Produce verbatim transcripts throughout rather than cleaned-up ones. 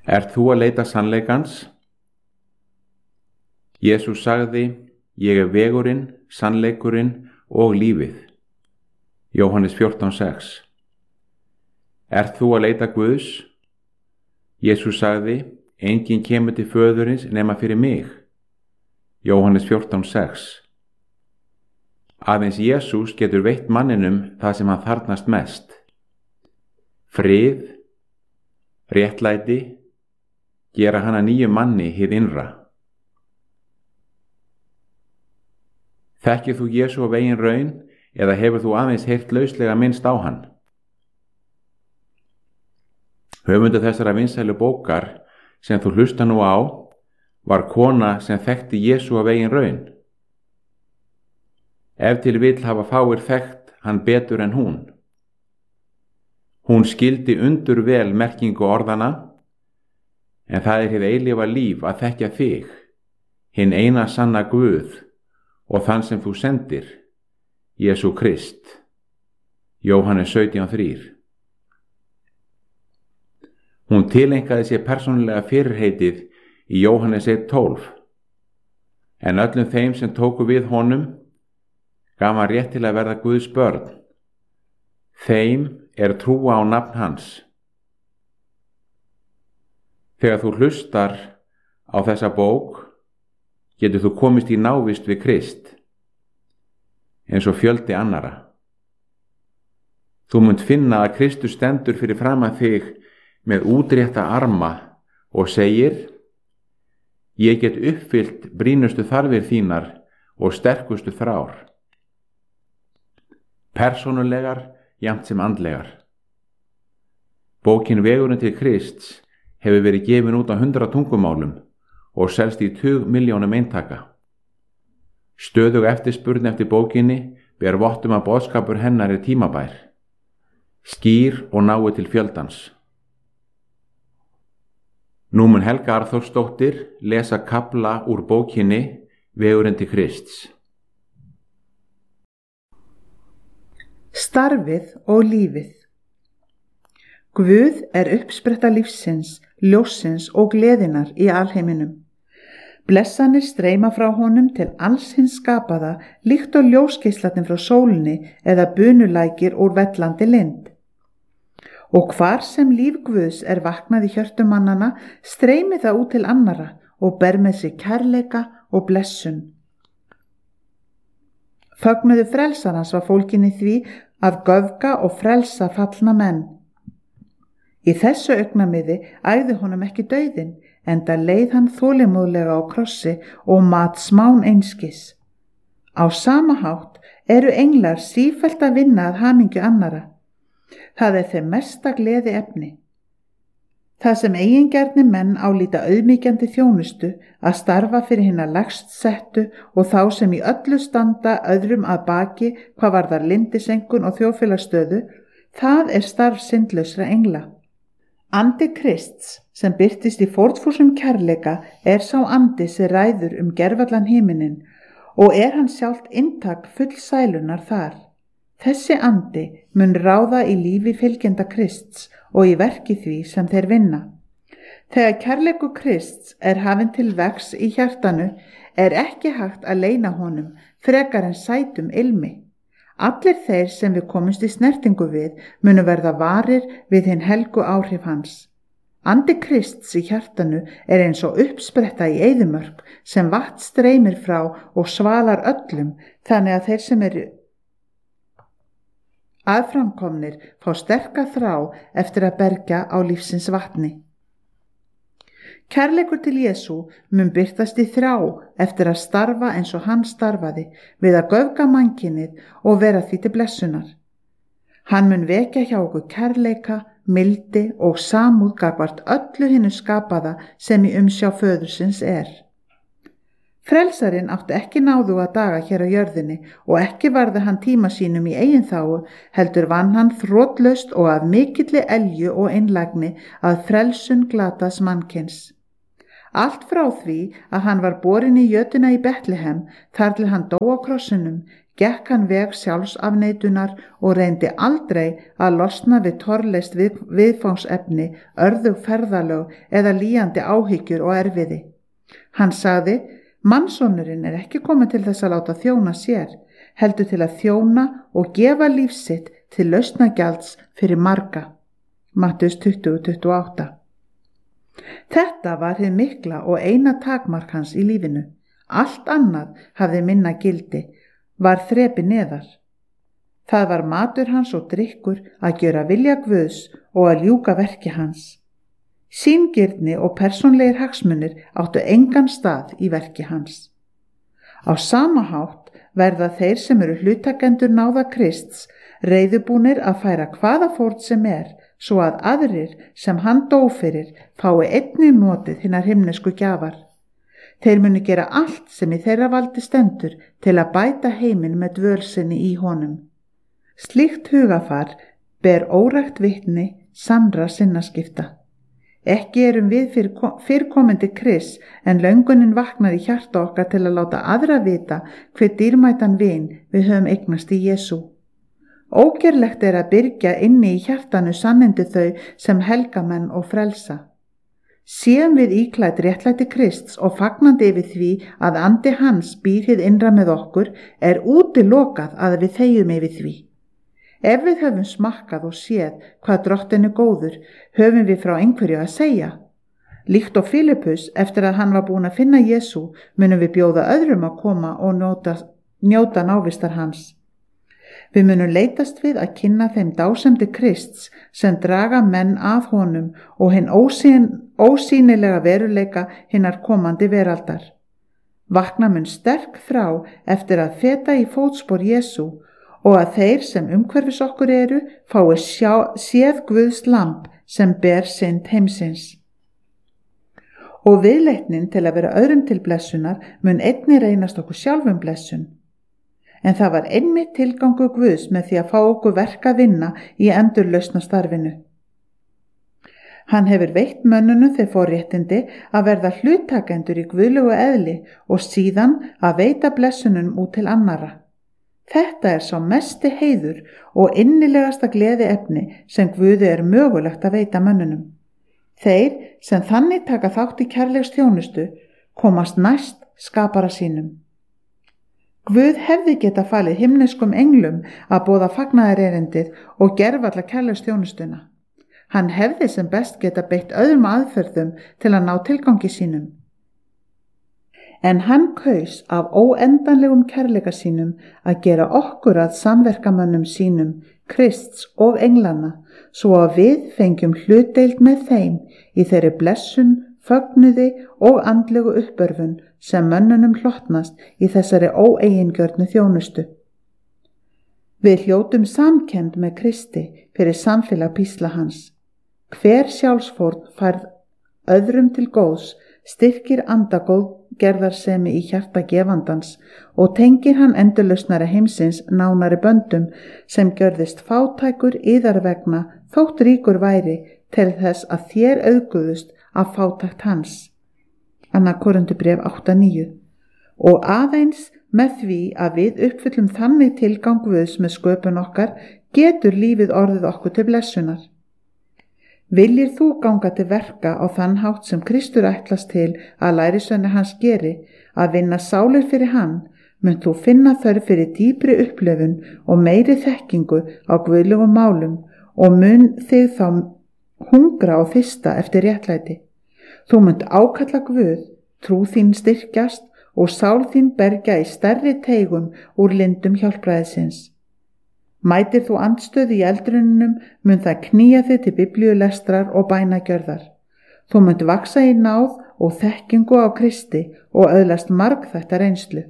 Ert þú að leita sannleikans? Jesús sagði, ég er vegurinn, sannleikurinn og lífið. Jóhannes fjórtán sex. Ert þú að leita Guðs? Jesús sagði, enginn kemur til föðurins nema fyrir mig. Jóhannes fjórtán sex. Aðeins Jesús getur veitt manninum það sem hann þarfnast mest. Frið, réttlæti, gera hann að nýjum manni hið innra. Þekkir þú Jesú af eigin raun eða hefur þú aðeins heyrt lauslega minnst á hann? Höfundur þessara vinsælu bókar sem þú hlusta nú á var kona sem þekkti Jesú af eigin raun. Ef til vill hafa fáir þekkt hann betur en hún. Hún skildi undur vel merkingu orðana, en það er hið eilífa líf að þekkja þig, hinn eina sanna Guð og þann sem þú sendir, Jesú Krist. Jóhannes sautján þrjú. Hún tileinkaði sér persónulega fyrirheitið í Jóhannes eitt tólf, en öllum þeim sem tóku við honum gaf hann rétt til að verða Guðs börn. Þeim er trúa á nafn hans. Þegar þú hlustar á þessa bók, getur þú komist í návist við Krist, eins og fjöldi annara. Þú munt finna að Kristus stendur fyrir framan þig með útrétta arma og segir, ég get uppfyllt brýnustu þarfir þínar og sterkustu þrár. Persónulegar, jafnt sem andlegar. Bókin Vegurinn til Krists hefur verið gefin út á hundrað tungumálum og selst í tug milljónum eintaka. Stöðug eftirspurn eftir bókinni ber vott um að boðskapur hennar er tímabær, skýr og nái til fjöldans. Nú mun Helga Arþórsdóttir lesa kafla úr bókinni Vegurinn til Krists. Starfið og lífið. Guð er uppspretta lífsins, ljóssins og gleðinar í alheiminum. Blessanir streyma frá honum til alls hins skapaða, líkt og ljósgeislarnir frá sólinni eða bunulækir úr vellandi lind. Og hvar sem líf Guðs er vaknað í hjörtum mannana, streymi það út til annara og ber með sig kærleika og blessun. Fögnuðu frelsarans var fólgin í því að göfga og frelsa fallna menn. Í þessu augnamiði ægði honum ekki dauðinn, enda leið hann þolinmóðlega á krossi og mat smán einskis. Á sama hátt eru englar sífellt að vinna að hamingju annara. Það er þeim mesta gleði efni. Það sem eigingjarnir menn álíta auðmýkjandi þjónustu að starfa fyrir hina lægst settu og þá sem í öllu standa öðrum að baki hvað varðar lindisenkun og þjóðfélagsstöðu, það er starf syndlausra engla. Andi Krists sem birtist í fórnfúsum kærleika er sá andi sem ræður um gervallan himinin og er hann sjálft inntak full sælunar þar. Þessi andi mun ráða í lífi fylgjenda Krists og í verki því sem þeir vinna. Þegar kærleikur Krists er hafinn til vegs í hjartanu er ekki hægt að leyna honum frekar en sætum ilmi. Allir þeir sem við komumst í snertingu við munu verða varir við hinn helgu áhrif hans. Andi Krists í hjartanu er eins og uppspretta í eyðimörk sem vatn streymir frá og svalar öllum, þannig að þeir sem eru aðframkomnir fá sterka þrá eftir að bergja á lífsins vatni. Kærleikur til Jesú mun birtast í þrá eftir að starfa eins og hann starfaði við að göfga mannkynið og vera því til blessunar. Hann mun vekja hjá okkur kærleika, mildi og samúð gagnvart öllu hinu skapaða sem í umsjá föðursins er. Frelsarinn átti ekki náðuga daga hér á jörðinni og ekki varði hann tíma sínum í eigin þágu, heldur vann hann þrotlaust og af mikilli elju og einlægni að frelsun glataðs mannkyns. Allt frá því að hann var borinn í jötuna í Betlehem þar til hann dó á krossinum, gekk hann veg sjálfsafneitunar og reyndi aldrei að losna við torleist við, viðfangsefni, örðug ferðalög eða líjandi áhyggjur og erfiði. Hann sagði, mannssonurinn er ekki kominn til þess að láta þjóna sér, heldur til að þjóna og gefa líf sitt til lausnagjalds fyrir marga. Mattheus tuttugu tuttugu og átta. Þetta var hið mikla og eina takmark hans í lífinu. Allt annað hafði minna gildi, var þrepi neðar. Það var matur hans og drykkur að gjöra vilja Guðs og að ljúka verki hans. Síngirni og persónlegir hagsmunir áttu engan stað í verki hans. Á sama hátt verða þeir sem eru hlutakendur náða Krists reiðubúnir að færa hvaða fórn sem er, svo að aðrir sem hann dó fyrir fái einnig notið hinnar himnesku gjafar. Þeir munu gera allt sem í þeirra valdi stendur til að bæta heiminn með dvöl sinni í honum. Slíkt hugafar ber órækt vitni sannra sinnaskipta. Ekki erum við fyrir fyrrkomandi Kris en löngunin vaknar í hjarta okkar til að láta aðra vita hver dýrmætan vin við höfum eignast í Jesú. Ógerlegt er að byrgja inni í hjartanu sannindi þau sem helgamenn og frelsa. Séum við íklædd réttlæti Krists og fagnandi yfir því að andi hans býr hið innra með okkur, er útilokað að við þegjum yfir því. Ef við höfum smakkað og séð hvað Drottinn er góður, höfum við frá einhverju að segja. Líkt og Filippus, eftir að hann var búinn að finna Jesú, munum við bjóða öðrum að koma og njóta, njóta návistar hans. Við munum leitast við að kynna þeim dásemdi Krists sem draga menn að honum og hinn ósýn, ósýnilega veruleika hinnar komandi veraldar. Vakna mun sterk þrá eftir að feta í fótspor Jesú og að þeir sem umhverfis okkur eru fái sjá, séð Guðs lamb sem ber synd heimsins. Og viðleitnin til að vera öðrum til blessunar mun einnig reynast okkur sjálfum blessun. En það var einmitt tilgangur Guðs með því að fá okkur verk að vinna í endurlausna starfinu. Hann hefur veitt mönnunum þeir forréttindi að verða hlutakendur í guðlegu eðli og síðan að veita blessunum út til annara. Þetta er sá mesti heiður og innilegasta gleði efni sem Guði er mögulegt að veita mönnunum. Þeir sem þannig taka þátt í kærleiksþjónustu komast næst skapara sínum. Guð hefði geta falið himneskum englum að boða fagnaðarerindið og gervalla kærleiksþjónustuna. Hann hefði sem best geta beitt öðrum aðferðum til að ná tilgangi sínum. En hann kaus af óendanlegum kærleika sínum að gera okkur að samverkamönnum sínum, Krists og englanna, svo að við fengjum hlutdeild með þeim í þeirri blessun, fögnuði og andlegu uppörfun sem mönnunum hlotnast í þessari óeigingjörnu þjónustu. Við hljótum samkennd með Kristi fyrir samfélag písla hans. Hver sjálfsfórn færð öðrum til góðs styrkir andagóð gerðarsemi í hjarta gefandans og tengir hann endurlausnari heimsins nánari böndum sem gjörðist fátækur yðar vegna þótt ríkur væri til þess að þér auðguðust af fátækt hans. Annað Korintubréf átta níu. Og aðeins með því að við uppfyllum þannig tilgang Guðs með sköpun okkar getur lífið orðið okkur til blessunar. Viljir þú ganga til verka á þann hátt sem Kristur ætlast til að lærisveinir hans geri, að vinna sálir fyrir hann, mun þú finna þörf fyrir dýpri upplifun og meiri þekkingu á guðlegum málum og mun þig þá hungra og þysta eftir réttlæti. Þú munt ákalla Guð, trú þín styrkjast og sál þín bergja í stærri teigum úr lindum hjálpræðisins. Mætir þú andstöðu í eldrunum, mun það knýja þig til biblíulestrar og bænagjörðar. Þú munt vaksa í náð og þekkingu á Kristi og öðlast margþætta reynslu.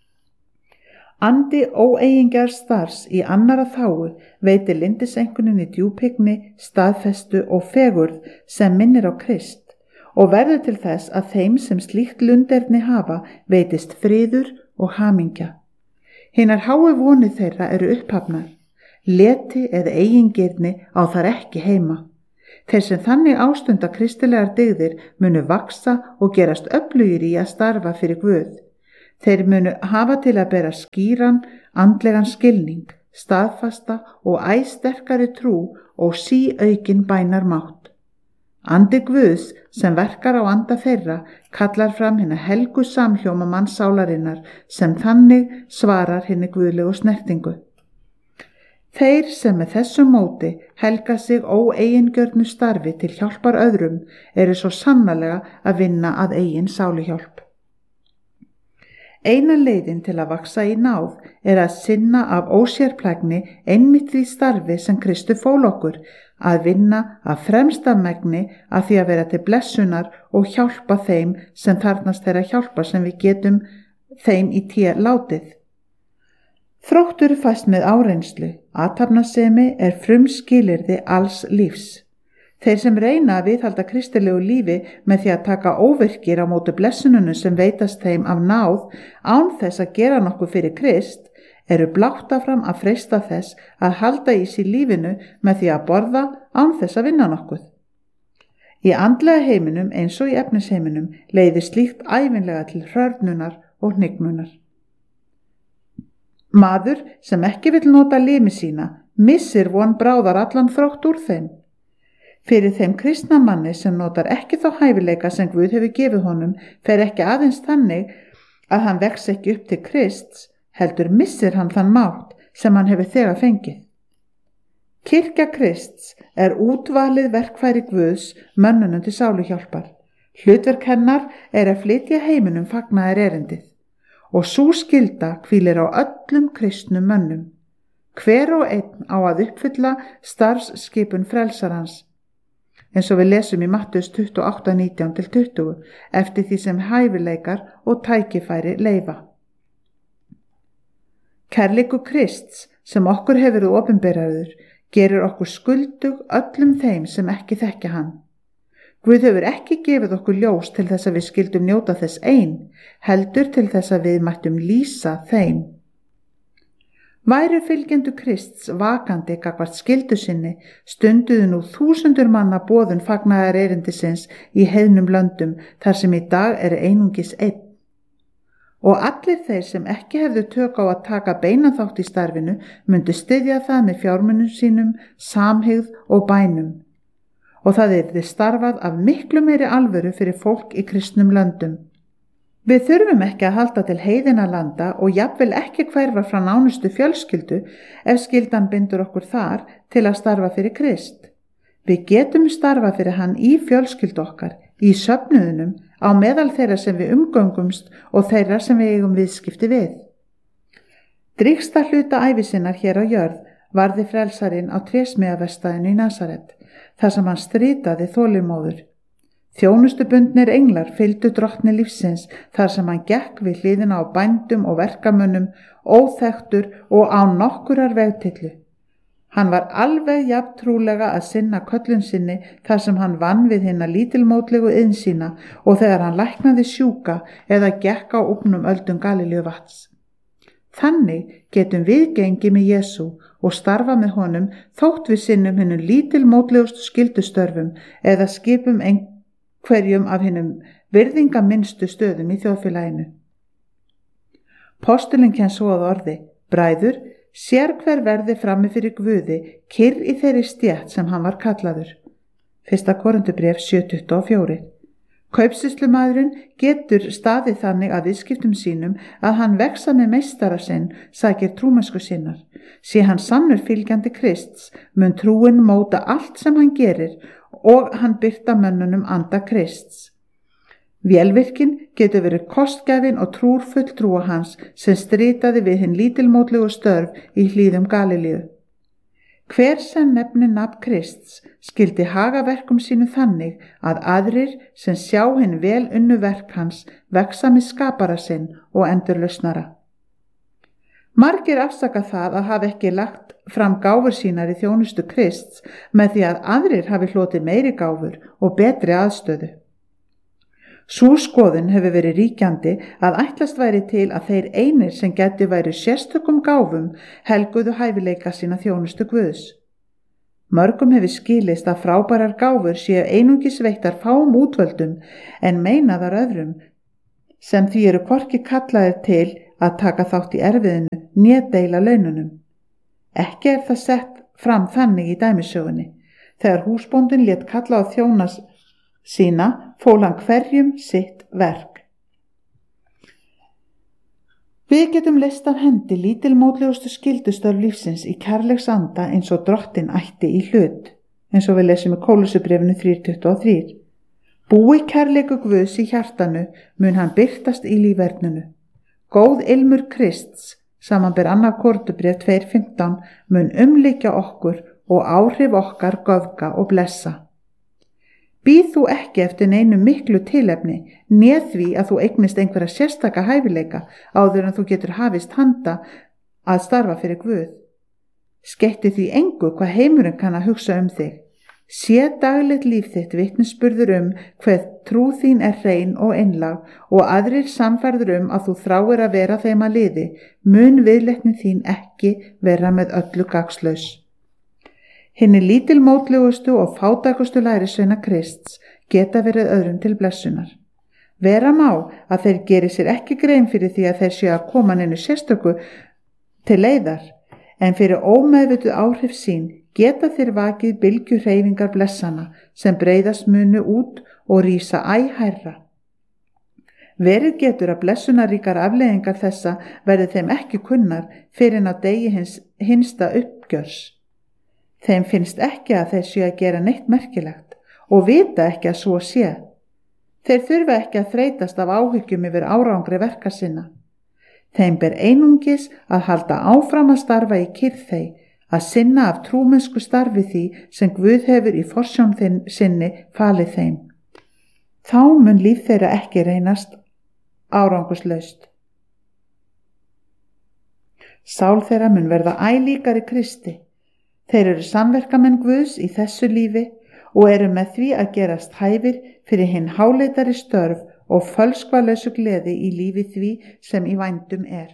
Andi óeigingjar starfs í annara þágu veitir lindisenkuninni djúphygni, staðfestu og fegurð sem minnir á Krist og verður til þess að þeim sem slíkt lunderni hafa veitist friður og hamingja. Hinar háu vonir þeirra eru upphafnar. Leti eða eigingirni á þar ekki heima. Þeir sem þannig ástunda kristilegar dygðir munu vaksa og gerast öflugir í að starfa fyrir Guð. Þeir munu hafa til að bera skýran, andlegan skilning, staðfasta og æ sterkari trú og síaukin bænarmátt. Andi Guðs sem verkar á anda þeirra kallar fram hina helgu samhljóma mannssálarinnar sem þannig svarar hinni guðlegu snertingu. Þeir sem með þessu móti helga sig óeigingjörnu starfi til hjálpar öðrum eru svo sannarlega að vinna að eigin sáluhjálp. Eina leiðin til að vaksa í náð er að sinna af ósérplægni einmitt því starfi sem Kristur fól okkur, að vinna af fremsta megni að því að vera til blessunar og hjálpa þeim sem þarnast þeirra hjálpa sem við getum þeim í té látið. Þróttur fæst með áreynslu, athafnasemi er frumskilyrði alls lífs. Þeir sem reyna að viðhalda kristilegu lífi með því að taka óvirkir á móti blessununu sem veitast þeim af náð án þess að gera nokkuð fyrir Krist, eru blátt áfram að freista þess að halda í sér lífinu með því að borða án þess að vinna nokkuð. Í andlega heiminum eins og í efnisheiminum leiðir slíkt ævinlega til hrörnunar og hnignunar. Maður sem ekki vill nota limi sína missir von bráðar allan þrótt úr þeim. Fyrir þeim kristna manni sem notar ekki þá hæfileika sem Guð hefur gefið honum fer ekki aðeins þannig að hann vex ekki upp til Krists, heldur missir hann þann mátt sem hann hefur þegar fengið. Kirkja Krists er útvalið verkfæri Guðs mönnunum til sáluhjálpar. Hlutverk hennar er að flytja heiminum fagnaðar erindið og sú skylda hvílir á öllum kristnum mönnum. Hver og einn á að uppfylla starfsskipun frelsarans, eins og við lesum í Mattheus tuttugu og átta, nítján til tuttugu, eftir því sem hæfileikar og tækifæri leyfa. Kærleikur Krists sem okkur hefur verið opinberaður gerir okkur skuldug öllum þeim sem ekki þekkja hann. Guð hefur ekki gefið okkur ljós til þess að við skildum njóta þess ein, heldur til þess að við mættum lýsa þeim. Væru fylgjendur Krists vakandi gagnvart skyldu sinni, stunduðu nú þúsundur manna boðun fagnaðar erindisins í heiðnum löndum þar sem í dag er einungis einn. Og allir þeir sem ekki hefðu tök á að taka beinan þátt í starfinu myndu styðja það með fjármunum sínum, samhygð og bænum. Og það yrði starfað af miklu meiri alvöru fyrir fólk í kristnum löndum. Við þurfum ekki að halda til heiðina landa og jafnvel ekki hverfa frá nánustu fjölskyldu ef skyldan bindur okkur þar til að starfa fyrir Krist. Við getum starfa fyrir hann í fjölskyldu okkar, í söfnuðunum, á meðal þeirra sem við umgöngumst og þeirra sem við eigum viðskipti við. Drýgsta hluta ævisinnar hér á jörð varði frelsarinn á trésmíðaverkstæðinu í Nasaret, þar sem hann strítaði þolinmóður. Þjónustubundnir englar fylgdu drottni lífsins þar sem hann gekk við hliðina á bændum og verkamönnum, óþekktur og án nokkurar vegtillu. Hann var alveg jafn trúlega að sinna köllun sinni þar sem hann vann við hina lítilmótlegu iðn sína og þegar hann læknaði sjúka eða gekk á úpnum öldum Galileuvatns. Þannig getum við gengið með Jesú og starfa með honum þótt við sinnum hinum lítilmótlegustu skyldustörfum eða skipum einhverjum af hinum virðingaminnstu stöðum í þjóðfélaginu. Postulinn kenn svo að orði: bræður, sér hver verði frammi fyrir Guði, kyrr í þeirri stétt sem hann var kallaður. Fyrsta Korintubréf sjö tuttugu og fjögur. Kaupsýslumaðurinn getur staðið þannig að viðskiptum sínum að hann vexa með meistara sinn, sakir trúmennsku sinnar. Sé hann sannur fylgjandi Krists, mun trúin móta allt sem hann gerir og hann birta mönnunum anda Krists. Vélvirkin getur verið kostgæfin og trúrfull trúa hans sem stritaði við hinn lítilmótlegu störf í hlíðum Galileu. Hver sem nefnir nafn Krists skyldi haga verkum sínu þannig að aðrir sem sjá hinn vel unnu verk hans vexa með skapara sinn og endurlausnara. Margir afsaka það að hafa ekki lagt fram gáfur sínar í þjónustu Krists með því að aðrir hafi hlotið meiri gáfur og betri aðstöðu. Sú skoðun hefur verið ríkjandi að ætlast væri til að þeir einir sem gætu væri sérstökum gáfum helguðu hæfileika sína þjónustu Guðs. Mörgum hefur skilist að frábærar gáfur séu einungis veittar fáum útvöldum en meinaðar öðrum sem því eru hvorki kallaðir til að taka þátt í erfiðinu né deila laununum. Ekki er það sett fram þannig í dæmisögunni. Þegar húsbóndinn lét kalla á þjóna sína, fól hann hverjum sitt verk. Við getum leyst af hendi lítilmótlegustu skyldustörf lífsins í kærleiksanda eins og Drottinn ætti í hlut, eins og við lesum í Kólussubréfinu þrjú tuttugu og þrjú. Búi kærleiku Guðs í hjartanu mun hann birtast í líferninu. Góð ilmur Krists, samanber annað Korintubréf tvö fimmtán, mun umlykja okkur og áhrif okkar göfga og blessa. Bíð þú ekki eftir neinu miklu tilefni, né því að þú eignist einhverja sérstaka hæfileika áður en þú getur hafist handa að starfa fyrir Guð. Skeytti því engu hvað heimurinn kann að hugsa um þig. Sé daglegt líf þitt vitnisburður um hver trú þín er hrein og einlæg og aðrir sannfærður um að þú þráir að vera þeim að liði, mun viðleitni þín ekki vera með öllu gagnslaus. Hinni lítilmótlegustu og fátækustu lærisveina Krists geta verið öðrum til blessunar. Vera má að þeir geri sér ekki grein fyrir því að þeir séu að koma neinu sérstöku til leiðar, en fyrir ómeðvituð áhrif sín geta þeir vakið bylgju hreyfingar blessana sem breiðast munu út og rísa æ hærra. Verið getur að blessunaríkar afleiðingar þessa verði þeim ekki kunnar fyrir að degi hins hinsta uppgjörs. Þeim finnst ekki að þeir séu að gera neitt merkilegt og vita ekki að svo sé. Þeir þurfa ekki að þreytast af áhyggjum yfir árangri verka sinna. Þeim ber einungis að halda áfram að starfa í kyrrþey, að sinna af trúmennsku starfi því sem Guð hefur í forsjón sinni falið þeim. Þá mun líf þeirra ekki reynast árangurslaust. Sál þeirra mun verða æ líkari Kristi. Þeir eru samverkamenn Guðs í þessu lífi og eru með því að gerast hæfir fyrir hinn háleitari störf og fölskvalausu gleði í lífi því sem í vændum er.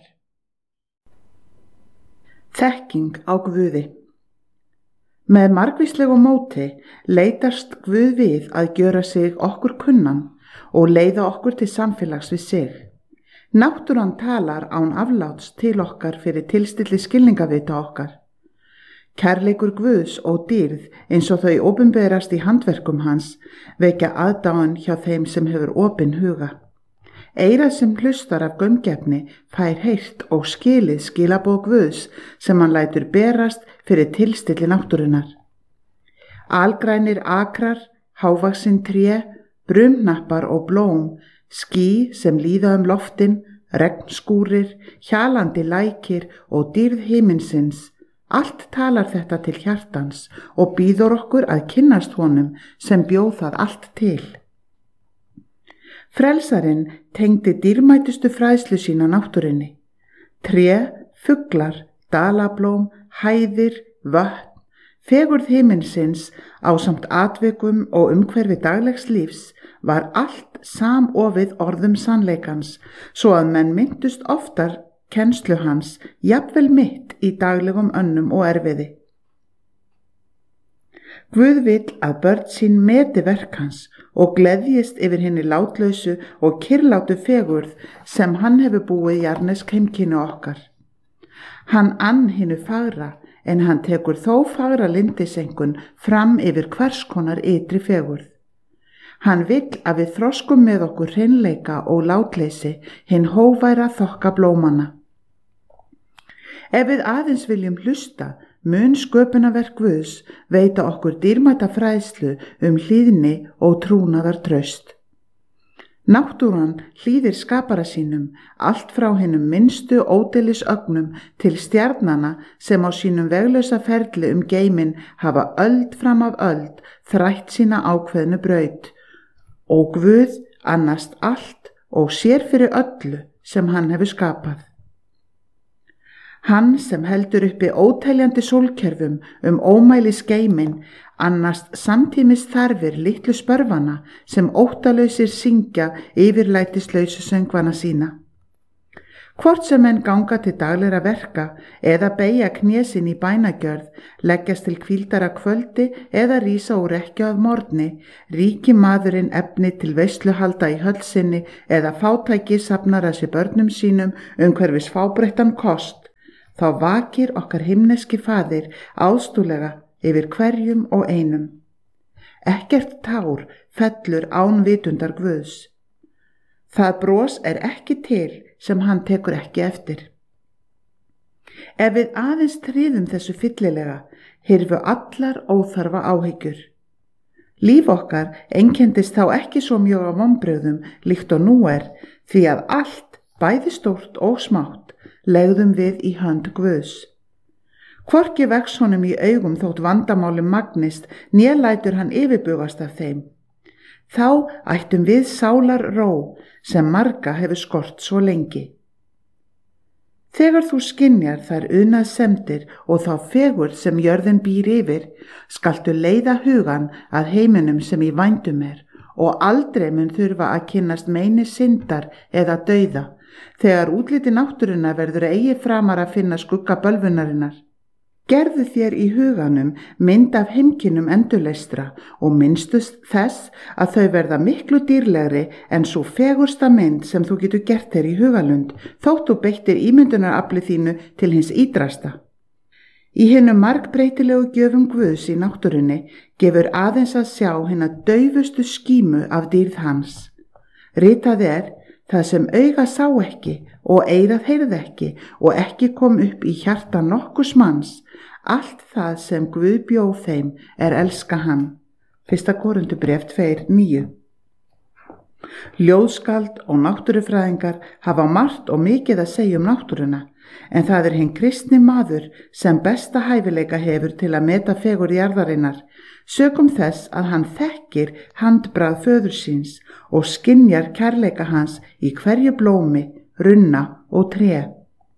Þekking á Guði. Með margvíslegu móti leitast Guð við að gjöra sig okkur kunnan og leiða okkur til samfélags við sig. Náttúran talar án afláts til okkar fyrir tilstilli skilningavita okkar. Kærleikur Guðs og dýrð eins og þau opinberast í handverkum hans vekja aðdáun hjá þeim sem hefur opin huga. Eyrað sem hlustar af gaumgæfni fær heyrt og skilið skilaboð Guðs sem hann lætur berast fyrir tilstilli náttúrunnar. Algrænir akrar, hávaxin tré, brumnappar og blóm, ský sem líða um loftin, regnskúrir, hjalandi lækir og dýrð himinsins. Allt talar þetta til hjartans og býður okkur að kynnast honum sem bjóð það allt til. Frelsarinn tengdi dýrmætustu fræðslu sína náttúrunni. Tré, fuglar, dalablóm, hæðir, vötn, fegurð himinsins ásamt atvikum og umhverfi daglegs lífs var allt samofið orðum sannleikans, svo að menn myndust oftar kennslu hans, jafnvel mitt í daglegum önnum og erfiði. Guð vill að börn sín meti verk hans og gleðjist yfir hinni látlausu og kyrlátu fegurð sem hann hefur búið jarnesk heimkynni okkar. Hann ann hinnu fagra, en hann tekur þó fagra lindisengun fram yfir hvers konar ytri fegurð. Hann vill að við þroskum með okkur hreinleika og látleysi hinn hóværa þokka blómana. Ef við aðeins viljum hlusta, mun sköpunarverk Guðs veita okkur dýrmæta fræðslu um hlýðni og trúnaðar traust. Náttúran hlýðir skapara sínum, allt frá hinum minnstu ódeilis ögnum til stjarnana sem á sínum veglausa ferli um geiminn hafa öld fram af öld þrætt sína ákveðnu braut. Og Guð annast allt og sér fyrir öllu sem hann hefur skapað. Hann sem heldur uppi óteljandi sólkerfum um ómælis geiminn annast samtímis þarfir litlu spörfana sem óttalausir syngja yfirlætislausu söngvana sína. Hvort sem menn ganga til daglegra verka eða beygja knésinn í bænagjörð, leggjast til hvíldar að kvöldi eða rísa úr rekkju að morgni, ríki maðurinn efni til veisluhalda í hölsinni eða fátæki safnar að sér börnum sínum umhverfis fábreyttan kost, þá vakir okkar himneski faðir ástúlega yfir hverjum og einum. Ekkert tár fellur án vitundar Guðs. Það bros er ekki til sem hann tekur ekki eftir. Ef við aðeins tryðum þessu fyllilega, hyrfu allar óþarfa áhyggjur. Líf okkar einkendist þá ekki svo mjög á vonbrigðum líkt og nú er, því að allt, bæði stórt og smátt, legðum við í hönd Guðs. Hvorki vex honum í augum þótt vandamálum magnist, né lætur hann yfirbugast af þeim. Þá ættum við sálar ró sem marga hefur skort svo lengi. Þegar þú skynjar þær unað semdir og þá fegur sem jörðin býr yfir, skaltu leiða hugan að heiminum sem í vændum er og aldrei mun þurfa að kynnast meini syndar eða dauða, þegar útliti náttúruna verður eigi framar að finna skugga bölvunarinnar. Gerðu þér í huganum mynd af heimkynnum endurleystra og minnstust þess að þau verða miklu dýrlegri en svo fegursta mynd sem þú getur gert þér í hugalund, þótt þú beittir ímyndunarafli þínu til hins ídrasta. Í hinum margbreytilegu gjöfum Guðs í náttúrunni gefur aðeins að sjá hina daufustu skímu af dýrð hans. Ritað er, það sem auga sá ekki og eyrað heyrði ekki og ekki kom upp í hjarta nokkurs manns, allt það sem Guð bjó þeim er elska hann. Fyrsta Korinthubréf tvö níu. Ljóðskald og náttúrufræðingar hafa margt og mikið að segja um náttúruna, en það er hinn kristni maður sem besta hæfileika hefur til að meta fegurð jarðarinnar, sökum þess að hann þekkir handbragð föður síns og skynjar kærleika hans í hverju blómi, runna og tré.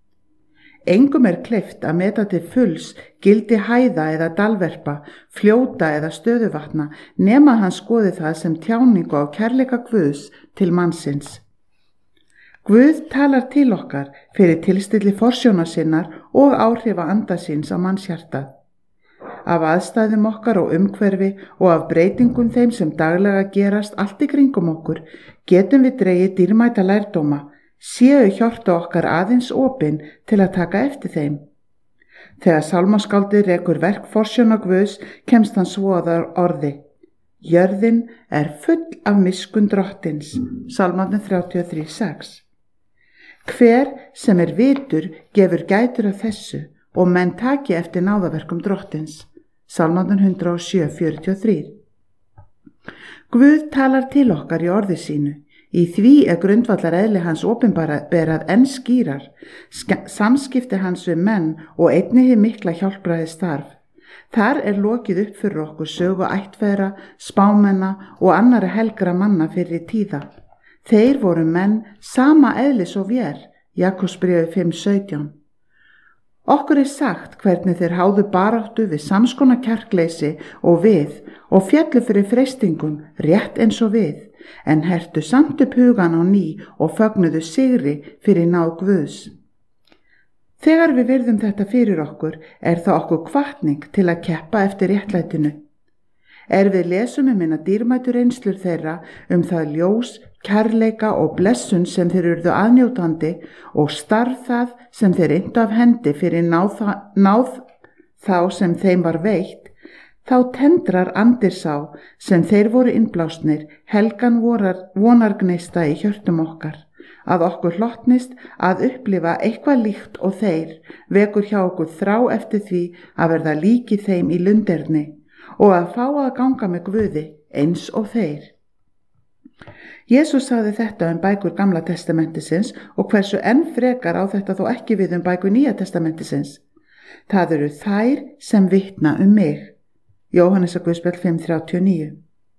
Engum er kleift að meta til fulls gildi hæða eða dalverpa, fljóta eða stöðuvatna, nema hann skoði það sem tjáningu á kærleika Guðs til mannsins. Guð talar til okkar fyrir tilstilli forsjónar sinnar og áhrifa anda síns á mannshjartað. Af aðstæðum okkar og umhverfi og af breytingum þeim sem daglega gerast allt í kringum okkur, getum við dregið dýrmæta lærdóma, séu hjörtu okkar aðeins opin til að taka eftir þeim. Þegar sálmaskáldið rekur verk forsjónar Guðs, kemst hann svo að orði: Jörðin er full af miskunn drottins. Sálmarnir þrjátíu og þrjú sex. Hver sem er vitur gefur gætur af þessu og menn taki eftir náðaverkum drottins. Sálmarnir hundrað og sjö fjörutíu og þrjú. Guð talar til okkar í orði sínu. Í því er grundvallar eðli hans opinberað enn skýrar, samskipti hans við menn og einnig hið mikla hjálpræði starf. Þar er lokið upp fyrir okkur sögu ættfeðra, spámenna og annara helgra manna fyrir tíða. Þeir voru menn sama eðlis og vér, Jakobsbréfi fimm sautján. Okkur er sagt hvernig þeir háðu baráttu við samskona kjarkleysi og við og fjallu fyrir freistingum rétt eins og við, en hertu samt upp hugan á ný og fögnuðu sigri fyrir náð Guðs. Þegar við virðum þetta fyrir okkur, er það okkur hvatning til að keppa eftir réttlætinu. Er við lesum um minna dýrmætu reynslur þeirra um það ljós, kærleika og blessun sem þeir urðu aðnjótandi og starf það sem þeir inntu af hendi fyrir náð, náð þá sem þeim var veitt, þá tendrar andir sá sem þeir voru innblásnir helgan vonargneista í hjörtum okkar. Að okkur hlottnist að upplifa eitthvað líkt og þeir vekur hjá okkur þrá eftir því að verða líki þeim í lunderni og að fá að ganga með Guði eins og þeir. Jesús sagði þetta um bækur Gamla testamentisins og hversu enn frekar á þetta þó ekki við um bækur Nýja testamentisins. Það eru þær sem vitna um mig. Jóhannesarguðspjall fimm þrjátíu og níu.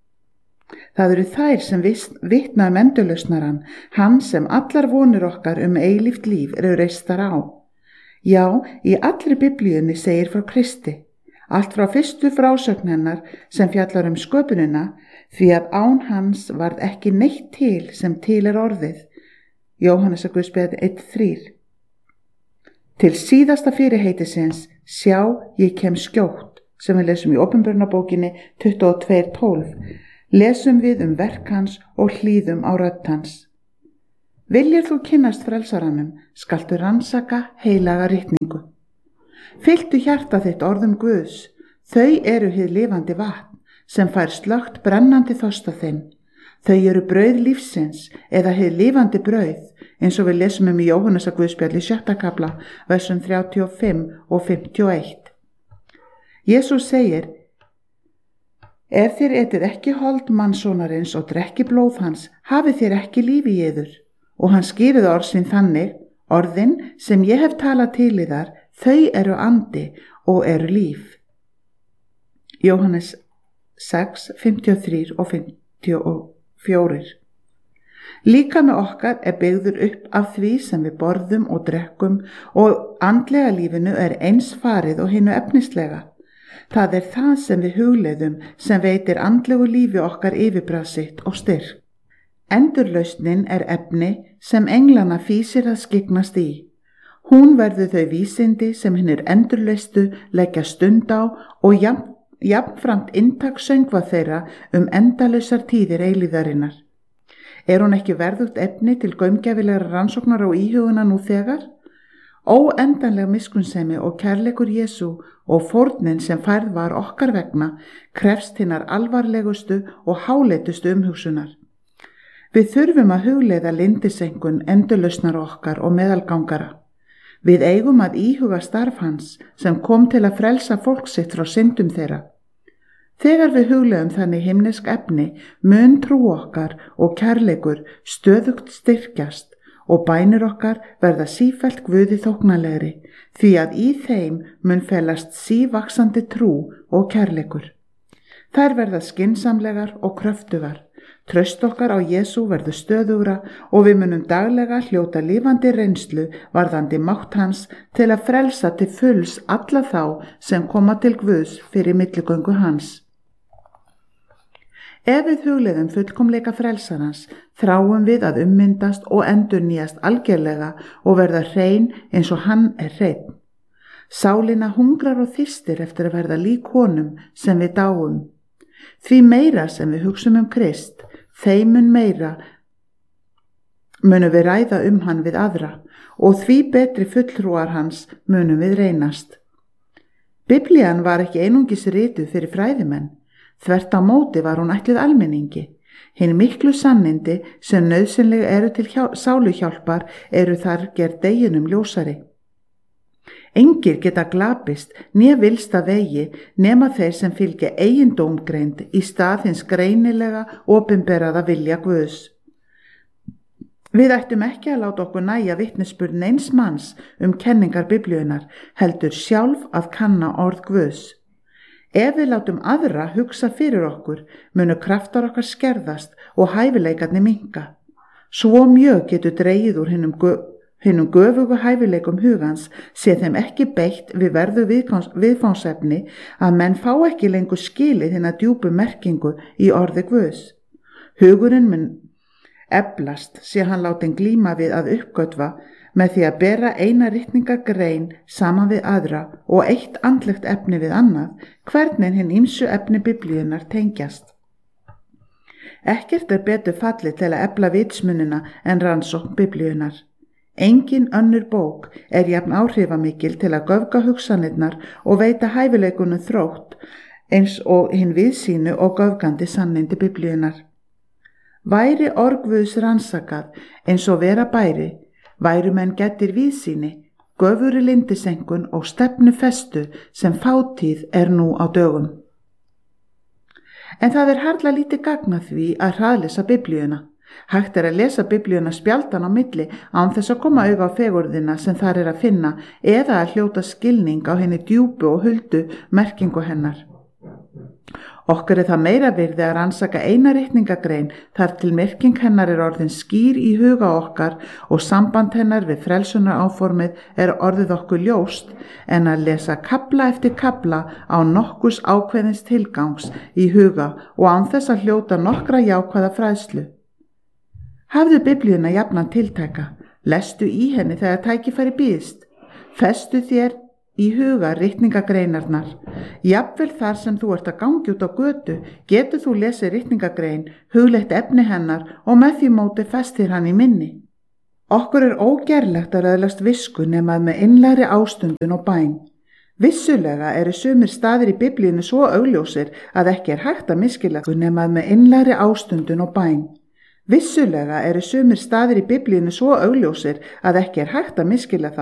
Það eru þær sem vitna um endurlausnarann, hann sem allar vonir okkar um eilíft líf eru reistar á. Já, í allri biblíunni segir frá Kristi, allt frá fyrstu frásögn hennar sem fjallar um sköpunina, því að án hans varð ekki neitt til sem til er orðið. Jóhannesarguðspjall eitt þrjú. Til síðasta fyrirheitisins, sjá, ég kem skjótt, sem við lesum í Opinberunarbókinni tuttugu og tvö tólf, lesum við um verk hans og hlýðum á rödd hans. Viljir þú kynnast frelsaranum, skaltu rannsaka heilaga ritningu. Fylltu hjarta þitt orðum Guðs, þau eru hið lifandi vatn, sem fær slögt brennandi þorsta þinn. Þau eru brauð lífsins, eða hið lifandi brauð, eins og við lesum um í Jóhannesar Guðspjalli sjötta kafla, versum þrjátíu og fimm og fimmtíu og eitt. Jesús segir: Ef þér etið ekki hold mannsonarins og drekki blóð hans, hafið þér ekki líf í yður. Og hann skýrði orð sín þannig: orðin sem ég hef talað til yðar, þau eru andi og eru líf. Jóhannes sex, fimmtíu og þrjú og fimmtíu og fjögur. Líkami okkar er byggður upp af því sem við borðum og drekkum og andlega lífinu er eins farið og hinu efnislega. Það er það sem við hugleiðum sem veitir andlegu lífi okkar yfirbragð sitt og styrk. Endurlausnin er efni sem englana fýsir að skyggnast í. Hún verður þau vísindi sem hinnir endurlaustu leggja stund á og jafn, jafnframt inntak söngva þeirra um endalausar tíðir eilíðarinnar. Er hún ekki verðugt efni til gaumgæfilegra rannsóknar og íhuguna nú þegar? Óendanlega miskunnsemi og kærleikur Jesú og fórnin sem færð var okkar vegna krefst hinnar alvarlegustu og háleitustu umhugsunar. Við þurfum að hugleiða lindisengun endurlausnar okkar og meðalgangara. Við eigum að íhuga starf hans sem kom til að frelsa fólk sitt frá syndum þeirra. Þegar við hugleiðum þannig himnesk efni, mun trú okkar og kærleikur stöðugt styrkjast og bænir okkar verða sífellt Guði þóknanlegri, því að í þeim mun felast sívaxandi trú og kærleikur. Þær verða skynsamlegar og kröftugar. Traust okkar á Jesú verður stöðugra og við munum daglega hljóta lifandi reynslu varðandi mátt hans til að frelsa til fulls alla þá sem koma til Guðs fyrir milligöngu hans. Ef við hugleiðum fullkomleika frelsarans, þráum við að ummyndast og endurnýjast algerlega og verða hrein eins og hann er hreinn. Sálina hungrar og þyrstir eftir að verða lík honum sem við dáum. Því meira sem við hugsum um Krist, þeim mun meira munum við ræða um hann við aðra og því betri fulltrúar hans munum við reynast. Biblían var ekki einungis rituð fyrir fræðimenn, þvert á móti var hún ætluð almenningi. Hin miklu sannindi sem nauðsynleg eru til hjá, sáluhjálpar eru þar gerð deginum ljósari. Engir geta glapist né vilsta vegi nema þeir sem fylgja eigin dómgreind í stað hins greinilega opinberaða vilja Guðs. Við ættum ekki að láta okkur nægja vitnisburð neins manns um kenningar Biblíunnar, heldur sjálf að kanna orð Guðs. Ef við látum aðra hugsa fyrir okkur, munu kraftar okkar skerðast og hæfileikarnir minnka. Svo mjög getur dregið úr hinnum guð Hinnum göfugu hæfileikum hugans sé þeim ekki beitt við verðu viðfangsefni að menn fá ekki lengur skilið hina djúpu merkingu í orði Guðs. Hugurinn mun eflast sé hann látin glíma við að uppgötva með því að bera eina ritningagrein saman við aðra og eitt andlegt efni við annað, hvernig hinn ýmsu efni Biblíunnar tengjast. Ekkert er betur fallið til að efla vitsmunina en rannsókn Biblíunnar. Engin önnur bók er jafn áhrifamikil til að göfga hugsanirnar og veita hæfileikunum þrótt eins og hinn viðsýnu og göfgandi sannindi Biblíunnar. Væri orð Guðs rannsakað eins og vera bæri, væru menn gætir viðsýni, göfuri lindisenkun og stefnu festu sem fátíð er nú á dögum. En það er harla lítið gagn að því að hraðlesa Biblíuna. Hægt er að lesa Biblíuna spjaldan á milli án þess að koma auga á fegurðina sem þar er að finna eða að hljóta skilning á henni djúpu og huldu merkingu hennar. Okkur er það meira virði að rannsaka eina ritningagrein þar til merking hennar er orðin skýr í huga okkar og samband hennar við frelsunar áformið er orðið okkur ljóst en að lesa kafla eftir kafla á nokkurs ákveðins tilgangs í huga og án þess að hljóta nokkra jákvæða fræðslu. Hafðu Biblíuna jafnan tiltæka, lestu í henni þegar tækifæri býðst, festu þér í huga ritningagreinarnar. Jafnvel þar sem þú ert að gangi út á götu, getur þú lesið ritningagrein, hugleitt efni hennar og með því móti festir hann í minni. Okkur er ógerlegt að öðlast visku nema með innlægri ástundun og bæn. Vissulega eru sumir staðir í Biblíunni svo augljósir að ekki er hægt að misskilja þau nema með innlægri ástundun og bæn. Vissulega eru sumir staðir í Biblíunni svo augljósir að ekki er hægt að misskilja þá